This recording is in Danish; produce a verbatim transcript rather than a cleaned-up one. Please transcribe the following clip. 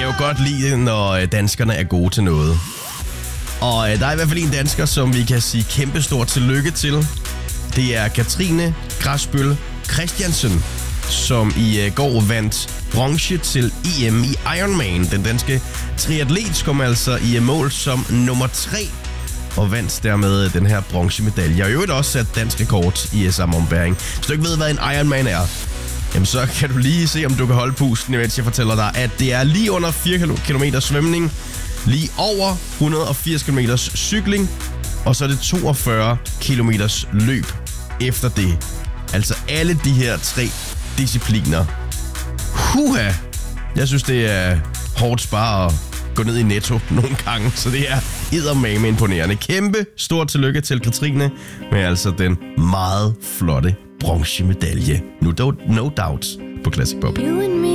jo godt lide, når danskerne er gode til noget. Og der er i hvert fald en dansker, som vi kan sige kæmpe stort tillykke til. Det er Katrine Græsbøl Christiansen, som i går vandt bronze til E M i Ironman. Den danske triatlet kom altså i mål som nummer tre og vandt dermed den her bronzemedalje. Og i øvrigt også sat dansk rekord i samme ombæring. Hvis du ikke ved, hvad en Ironman er, jamen så kan du lige se, om du kan holde pusten, mens jeg fortæller dig, at det er lige under fire kilometer svømning, lige over et hundrede og firs kilometer cykling, og så er det toogfyrre kilometer løb efter det. Altså alle de her tre discipliner. Huha! Jeg synes, det er hårdt spare at gå ned i Netto nogle gange, så det er eddermame imponerende. Kæmpe stort tillykke til Katrine med altså den meget flotte bronzemedalje. Nu no doubt på Classic Pop.